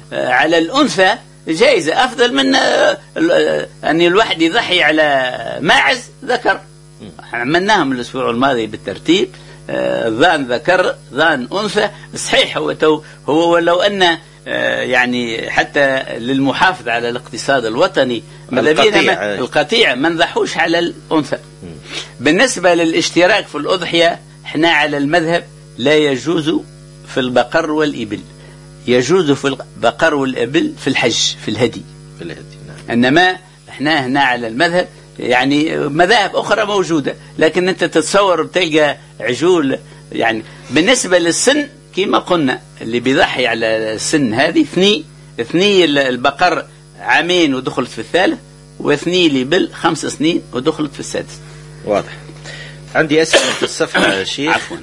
على الأنثى جائزة أفضل من أن الواحد يضحي على ماعز ذكر. عملناهم الأسبوع الماضي بالترتيب، ذان ذكر ذان أنثى. صحيح هو ولو أن يعني حتى للمحافظة على الاقتصاد الوطني القطيع ما نضحوش على الأنثى. بالنسبة للاشتراك في الأضحية احنا على المذهب لا يجوز في البقر والإبل، يجوز في البقر والإبل في الحج في الهدي نعم. إنما احنا هنا على المذهب، يعني مذاهب أخرى موجودة لكن أنت تتصور بتلقى عجول. يعني بالنسبة للسن كما قلنا اللي بيضحي على السن هذه اثني البقر 2 ودخلت في الثالث، واثني الإبل 5 سنين ودخلت في السادس. واضح. عندي أسئلة في الصفحة شيخ. عفوا.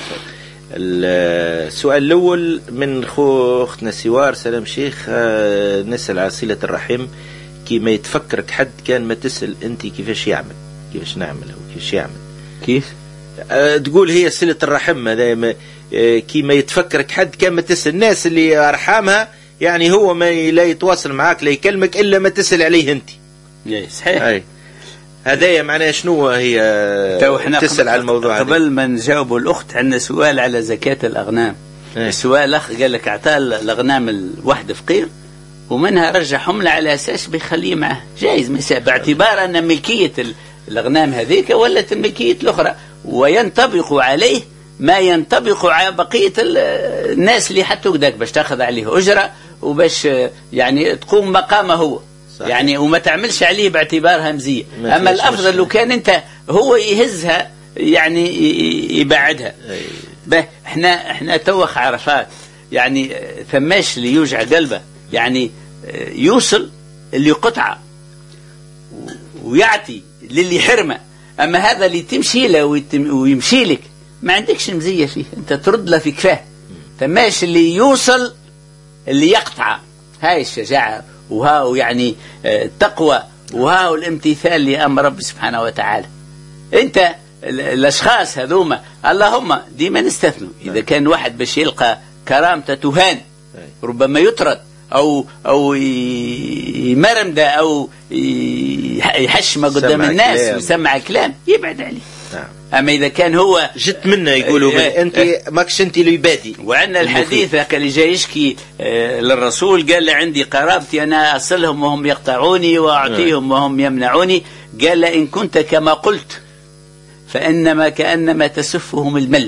السؤال الأول من أختنا سوار. سلام شيخ، نسأل على صلة الرحم. كيما يتفكرك حد كان ما تسأل أنت كيفاش يعمل، كيفاش نعمل أو كيفاش يعمل، كيف تقول هي صلة الرحم. هذا كيما يتفكرك حد كان ما تسأل الناس اللي أرحامها، يعني هو ما لا يتواصل معك لا يكلمك إلا ما تسأل عليه أنت. صحيح. هذايا معناها شنو هي تسأل على الموضوع. قبل ما نجاوب الأخت عندنا سؤال على زكاة الأغنام. السؤال أخ قال لك أعطاه الأغنام الواحد فقير ومنها رجع حملة على أساس بيخليه معه جائز مساء، باعتبار أن ملكية الأغنام هذيك ولت الملكية الأخرى، وينطبق عليه ما ينطبق على بقية الناس اللي حتى قدك باش تأخذ عليه أجرة وباش يعني تقوم مقامه هو. صحيح. يعني وما تعملش عليه باعتبارها همزية. أما الأفضل لو كان أنت هو يهزها يعني يبعدها. احنا توخ عرفات يعني ثماش اللي يوجع قلبه، يعني يوصل اللي قطعة ويعطي للي حرمه. أما هذا اللي تمشي له ويمشي لك ما عندكش مزية فيه، أنت ترد له في كفاه. ثماش اللي يوصل اللي يقطع. هاي الشجاعة وهاو يعني التقوى وهاو الامتثال لأمر رب سبحانه وتعالى. أنت الأشخاص هذوما اللهم ديما نستثنوا إذا كان واحد باش يلقى كرامته تهان ربما يطرد أو يمرمد أو يحشم قدام الناس ويسمع كلام يبعد عليه. أما إذا كان هو جت منه يقولوا أنت ماكش أنت اللي بادي. وعندنا الحديث اللي جاي يشكي للرسول قال له عندي قرابتي أنا أصلهم وهم يقطعوني وأعطيهم وهم يمنعوني. قال له إن كنت كما قلت فإنما كأنما تسفهم المل،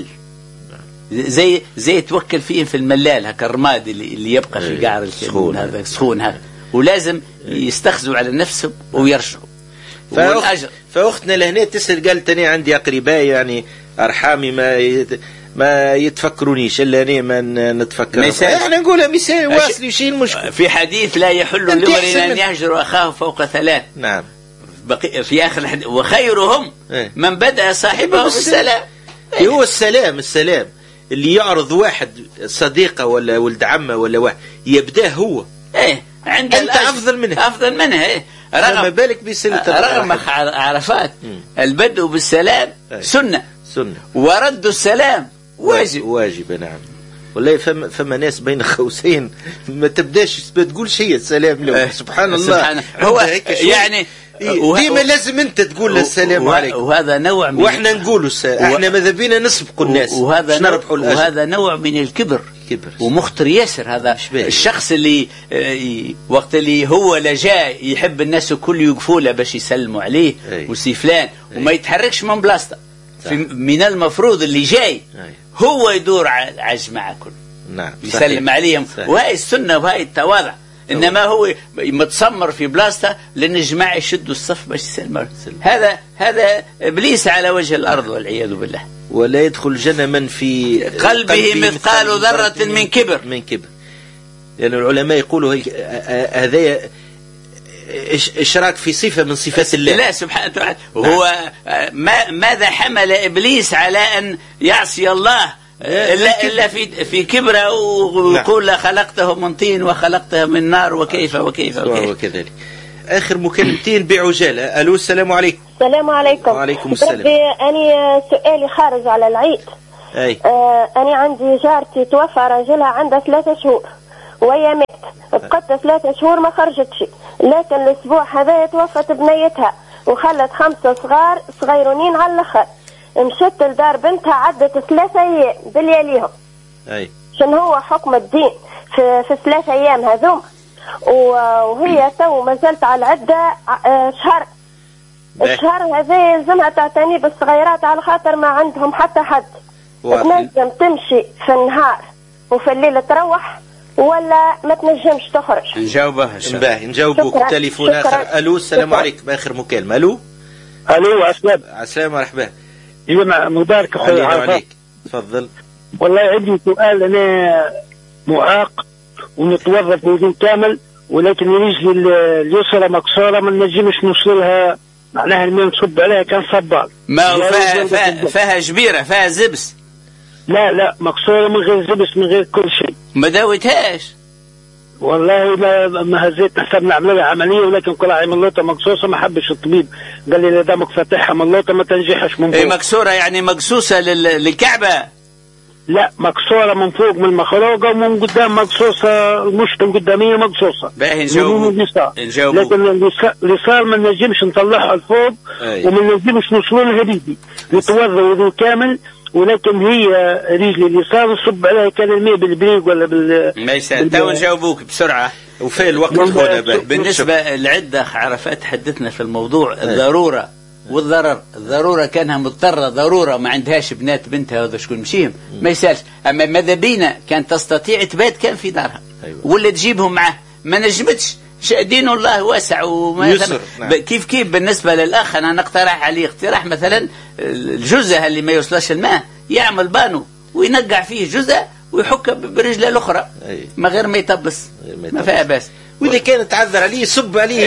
زي توكل فيهم في الملال هكا الرماد اللي يبقى في قعر الكلون هذا سخون هذا، ولازم يستخزوا على نفسهم ويرجعوا. فأختنا لهنا تسأل قالت أنا عندي أقرباء يعني أرحامي ما يتفكرونيش إلا أنا ما نتفكر. احنا نقولها مثال واصل يشيل المشكلة. في حديث لا يحل لامرئ أن يهجر أخاه فوق 3. نعم. في آخر الحديث وخيرهم من بدأ صاحبه بالسلام. هو السلام اللي يعرض واحد صديقه ولا ولد عمه ولا واحد يبدأ هو عند أنت أفضل منها رغم بالك بسلة رغم عرفات البدء بالسلام سنة ورد السلام واجب. نعم. والله فما ناس بين قوسين ما تبداش ما تقولش هي السلام له. سبحان الله. هو يعني ديما لازم انت تقول له السلام عليكم. وهذا نوع من واحنا نقولوا احنا ماذا بينا نسبقوا الناس وهذا نوع من الكبر ومخطر ياسر. هذا الشخص اللي وقت اللي هو لجاء يحب الناس كل يوقفوا له باش يسلموا عليه وسيفلان وما يتحركش من بلاصته. من المفروض اللي جاي هو يدور على الجماعة كل يسلم عليهم. وهي السنة وهي التواضع. إنما هو متسمر في بلاصته لأن الجماعة يشدوا الصف باش يسلموا. هذا إبليس على وجه الأرض والعياذ بالله. ولا يدخل الجنة من في قلبه مثقال ذرة من كبر. لأن يعني العلماء يقولوا هذا إشراك في صفة من صفات الله. لا سبحانه وتعالى. هو ماذا حمل إبليس على أن يعصي الله إلا في كبره ويقول خلقته من طين وخلقته من نار وكيف وكذلك. آخر مكالمتين بعجالة. ألو السلام عليكم. السلام عليكم. وعليكم السلام. أنا سؤالي خارج على العيد. أي. أنا عندي جارتي توفى راجلها عندها 3 شهور وهي مات، بقت 3 شهور ما خرجتش، لكن الاسبوع هذا توفت بنيتها وخلت 5 صغيرونين على الاخر. مشت لدار بنتها عدت 3 ايام باللياليهم. اي شنو هو حكم الدين في 3 ايام هذوم؟ وهي تو ما زالت على العده شهر. الشهر هذا يلزمها تعتني بالصغيرات على خاطر ما عندهم حتى حد. تنجم تمشي في النهار وفي الليل تروح ولا ما تنجمش تخرج؟ نجاوبها باهي نجاوبوك. تليفون اخر. الو السلام عليكم. اخر مكالمه. الو عسلامة. عسلامة مرحبا. ايوه مبارك اخويا عليك. تفضل. والله عندي سؤال. انا معاق ونتوظف بوضوء كامل، ولكن رجلي اليسرى مكسوره ما نجمش نوصلها، معناها الماء نصب عليها كان صبال. ما فيها جبيره، فيها زبس؟ لا مكسوره من غير زبس من غير كل شيء. ما داويتهاش؟ والله ما هزيت، نحسب نعمل لها عمليه، ولكن كل عملوطه مقصوصه ما حبش الطبيب، قال لي لا دامك فاتحها عملوطه ما تنجحش من فوق. مكسوره يعني مقصوصه للكعبه؟ لا مكسوره من فوق من المخروقه، ومن قدام مقصوصه، المشط القداميه مقصوصه. باهي نجاوبوك. لكن اليسار ما نجمش نطلعها لفوق وما نجمش نوصلوا لها بيدي. نتوضا وضوء كامل، ولكن هي رجلي اليسار نصب عليها كان الماء بالبريق ولا ما يسال. تو نجاوبوك بسرعه وفي الوقت خونا. بالنسبه للعده عرفات تحدثنا في الموضوع الضروره والضرر. الضروره كانها مضطره ضروره ما عندهاش بنات بنتها هذا شكون مشيهم ما يسالش. اما ماذا بينا كان تستطيع تبات كان في دارها. أيوة. ولا تجيبهم معه ما نجمتش. دين الله واسع وما نعم. كيف بالنسبه للاخ انا نقترح عليه اقتراح مثلا الجزء اللي ما يوصلش الماء يعمل بانو وينقع فيه جزء ويحك برجله الاخرى. أيوة. ما غير ما يطبس. ما فيها باس. واذا كان تعذر عليه يصب عليه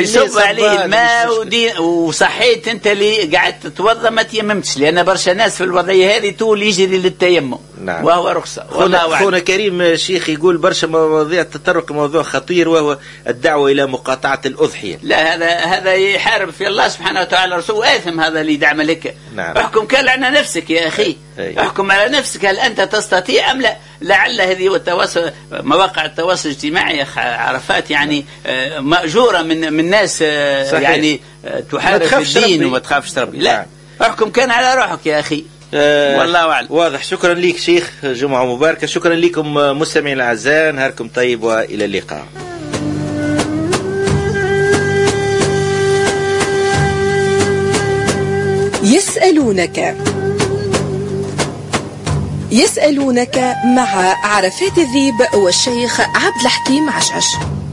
الماء وصحيت انت اللي قاعد تتوضا ما تيممتش، لان برشا ناس في الوضعيه هذه طول يجري للتيمم. نعم. وهو رخصه. خونا كريم شيخ يقول برشا مواضيع تطرق موضوع خطير وهو الدعوه الى مقاطعه الاضحيه. لا هذا يحارب في الله سبحانه وتعالى، رسول آثم هذا اللي يدعم لك. نعم. احكم كان على نفسك يا اخي. احكم على نفسك، هل انت تستطيع ام لا؟ لعل هذه التواصل مواقع التواصل الاجتماعي عرفات يعني مأجورة من ناس يعني تحارب الدين وما تخافش ربي. لا احكم كان على روحك يا أخي. والله أعلم. واضح. شكرا لك شيخ، جمعة مباركة. شكرا لكم مستمعين الأعزاء، نهاركم طيب وإلى اللقاء. يسألونك مع عرفات الذيب والشيخ عبد الحكيم عشعش.